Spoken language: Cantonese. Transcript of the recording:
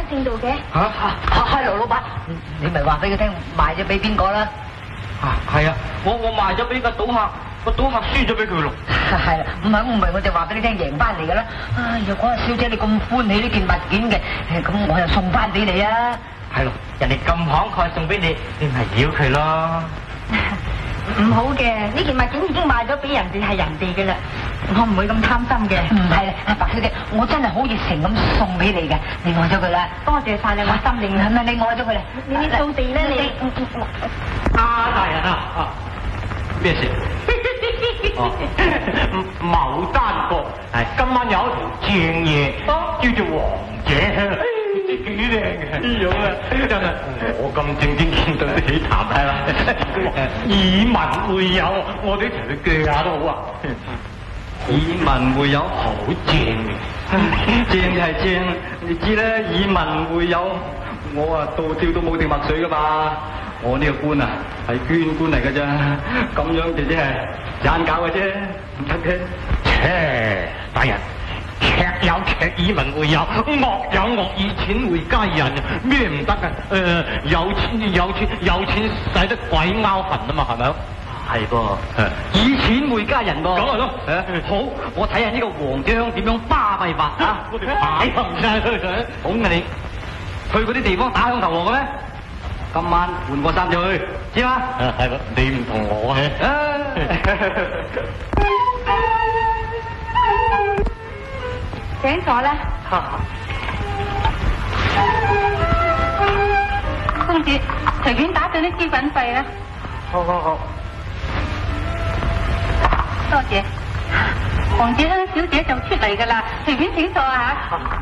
姓度嘅？ 係羅老闆，你咪話俾佢聽賣咗俾邊個啦？ 係啊，我賣咗俾個賭客，個賭客輸咗俾佢咯。 係啦，唔係我就話俾你聽贏翻嚟噶啦。若果小姐你咁歡喜呢件物件嘅，咁我又送翻俾你啊。 係咯，人哋咁慷慨送俾你，你咪要佢咯。 唔好嘅，呢件物件已經賣咗俾人哋，係人哋嘅啦，我唔會咁貪心嘅。 唔係啦，白小姐，我真係好熱誠咁送俾你嘅，你愛咗佢啦。 多謝晒你，我心領。 係咪你愛咗佢啦？ 你掃地咧你。 大人啊，咩事？某單國係今晚有一條正嘢，叫做王者。幾靚嘅樣啊！真係我咁正經見到都起痰係啦。以文會友，我哋一齊去鋸下都好啊。以文會友好正嘅，正就係正，你知咧。以文會友，我啊倒吊都冇定墨水噶嘛。我呢個官啊係捐官嚟噶咋，咁樣就只係盞搞嘅啫，唔得嘅。大人。劇有劇以文會友，惡有惡以錢會家人，咩唔得啊？有錢使得鬼拗痕啊嘛，係咪？係噃，以錢會家人噃。咁係咯。好，我睇下呢個黃姐香點樣巴閉法啊！擺唔晒佢，好嘅你去嗰啲地方打響頭王嘅咩？今晚換個衫就去，知嘛？係咯，你唔同我請坐啦。公子，隨便打上啲資粉費啦。 好。 多謝。黃子香小姐就出嚟噶啦，隨便請坐啊嚇。